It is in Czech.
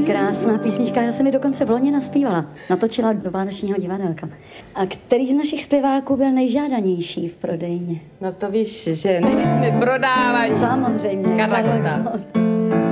krásná písnička, já jsem ji dokonce v loni naspívala. Natočila do Vánočního divadelka. A který z našich zpěváků byl nejžádanější v prodejně? No to víš, že nejvíc mi prodávají. Samozřejmě. Karla Gota.